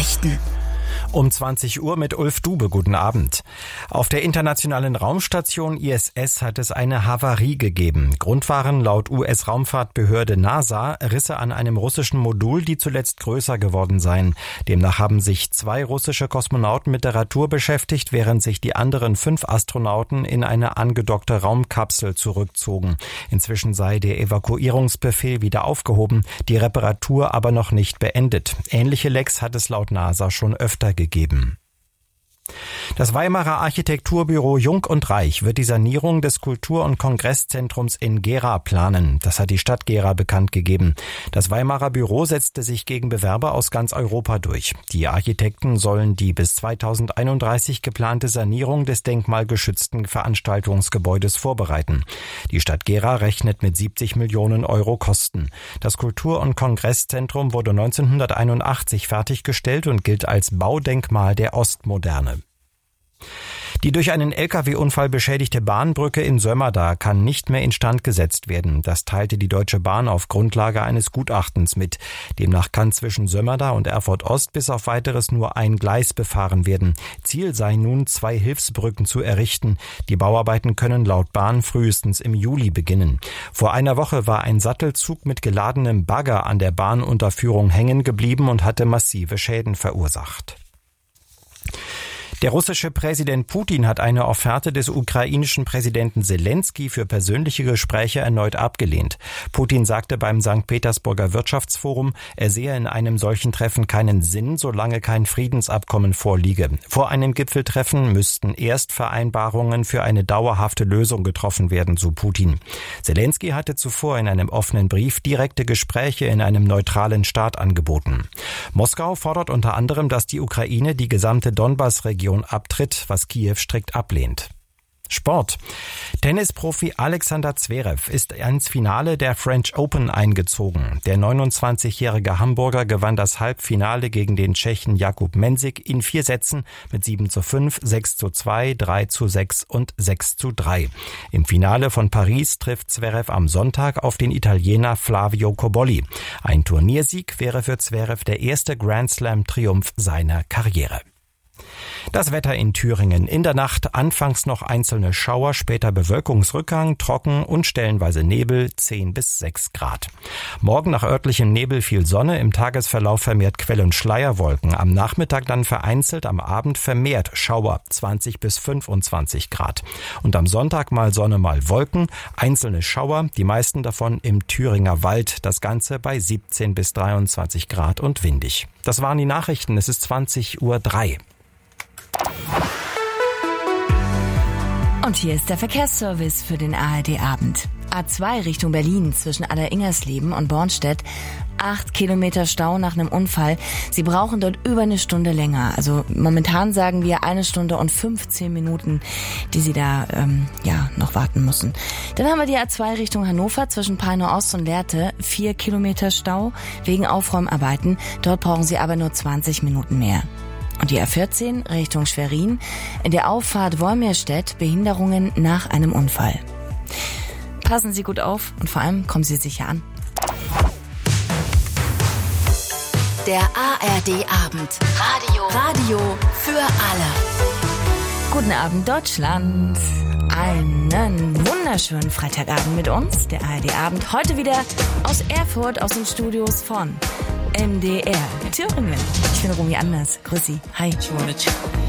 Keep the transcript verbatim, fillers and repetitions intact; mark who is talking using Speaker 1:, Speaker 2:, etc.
Speaker 1: Nachrichten.
Speaker 2: Um zwanzig Uhr mit Ulf Dube. Guten Abend. Auf der internationalen Raumstation I S S hat es eine Havarie gegeben. Grund waren laut U S-Raumfahrtbehörde NASA Risse an einem russischen Modul, die zuletzt größer geworden seien. Demnach haben sich zwei russische Kosmonauten mit der Reparatur beschäftigt, während sich die anderen fünf Astronauten in eine angedockte Raumkapsel zurückzogen. Inzwischen sei der Evakuierungsbefehl wieder aufgehoben, die Reparatur aber noch nicht beendet. Ähnliche Lecks hat es laut NASA schon öfter gegeben. gegeben. Das Weimarer Architekturbüro Jung und Reich wird die Sanierung des Kultur- und Kongresszentrums in Gera planen. Das hat die Stadt Gera bekannt gegeben. Das Weimarer Büro setzte sich gegen Bewerber aus ganz Europa durch. Die Architekten sollen die bis zweitausendeinunddreißig geplante Sanierung des denkmalgeschützten Veranstaltungsgebäudes vorbereiten. Die Stadt Gera rechnet mit siebzig Millionen Euro Kosten. Das Kultur- und Kongresszentrum wurde neunzehnhunderteinundachtzig fertiggestellt und gilt als Baudenkmal der Ostmoderne. Die durch einen L K W-Unfall beschädigte Bahnbrücke in Sömmerda kann nicht mehr instand gesetzt werden. Das teilte die Deutsche Bahn auf Grundlage eines Gutachtens mit. Demnach kann zwischen Sömmerda und Erfurt Ost bis auf weiteres nur ein Gleis befahren werden. Ziel sei nun, zwei Hilfsbrücken zu errichten. Die Bauarbeiten können laut Bahn frühestens im Juli beginnen. Vor einer Woche war ein Sattelzug mit geladenem Bagger an der Bahnunterführung hängen geblieben und hatte massive Schäden verursacht. Der russische Präsident Putin hat eine Offerte des ukrainischen Präsidenten Selenskyj für persönliche Gespräche erneut abgelehnt. Putin sagte beim Sankt Petersburger Wirtschaftsforum, er sehe in einem solchen Treffen keinen Sinn, solange kein Friedensabkommen vorliege. Vor einem Gipfeltreffen müssten erst Vereinbarungen für eine dauerhafte Lösung getroffen werden, so Putin. Selenskyj hatte zuvor in einem offenen Brief direkte Gespräche in einem neutralen Staat angeboten. Moskau fordert unter anderem, dass die Ukraine die gesamte Donbass-Region abtritt, was Kiew strikt ablehnt. Sport. Tennisprofi Alexander Zverev ist ins Finale der French Open eingezogen. Der neunundzwanzigjährige Hamburger gewann das Halbfinale gegen den Tschechen Jakub Mensik in vier Sätzen mit sieben zu fünf, sechs zu zwei, drei zu sechs und sechs zu drei. Im Finale von Paris trifft Zverev am Sonntag auf den Italiener Flavio Cobolli. Ein Turniersieg wäre für Zverev der erste Grand Slam-Triumph seiner Karriere. Das Wetter in Thüringen. In der Nacht anfangs noch einzelne Schauer, später Bewölkungsrückgang, trocken und stellenweise Nebel, zehn bis sechs Grad. Morgen nach örtlichem Nebel viel Sonne, im Tagesverlauf vermehrt Quell- und Schleierwolken. Am Nachmittag dann vereinzelt, am Abend vermehrt Schauer, zwanzig bis fünfundzwanzig Grad. Und am Sonntag mal Sonne, mal Wolken, einzelne Schauer, die meisten davon im Thüringer Wald. Das Ganze bei siebzehn bis dreiundzwanzig Grad und windig. Das waren die Nachrichten. Es ist zwanzig Uhr drei.
Speaker 1: Und hier ist der Verkehrsservice für den A R D-Abend. A zwei Richtung Berlin zwischen Aller-Ingersleben und Bornstedt. Acht Kilometer Stau nach einem Unfall. Sie brauchen dort über eine Stunde länger. Also momentan sagen wir eine Stunde und fünfzehn Minuten, die Sie da ähm, ja noch warten müssen. Dann haben wir die A zwei Richtung Hannover zwischen Peine Ost und Lehrte. Vier Kilometer Stau wegen Aufräumarbeiten. Dort brauchen Sie aber nur zwanzig Minuten mehr. Und die A vierzehn Richtung Schwerin, in der Auffahrt Wolmirstedt, Behinderungen nach einem Unfall. Passen Sie gut auf und vor allem kommen Sie sicher an.
Speaker 3: Der A R D-Abend. Radio. Radio für alle.
Speaker 1: Guten Abend, Deutschland. Einen wunderschönen Freitagabend mit uns, der A R D-Abend. Heute wieder aus Erfurt, aus den Studios von M D R Thüringen. Ich bin Romy Anders. Grüß Sie. Hi.